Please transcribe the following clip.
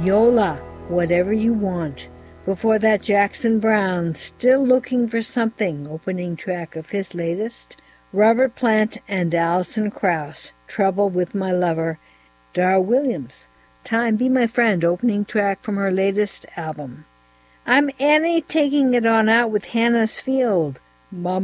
Yola, Whatever You Want. Before that, Jackson Browne, Still Looking for Something, opening track of his latest. Robert Plant and Alison Krauss, Trouble with My Lover. Dar Williams, Time Be My Friend, opening track from her latest album. I'm Annie taking it on out with Hannah's Field, Mama